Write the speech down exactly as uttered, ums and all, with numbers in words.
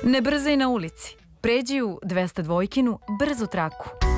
Ne brzaj na ulici. Pređi u dvesta dvojkinu brzu traku.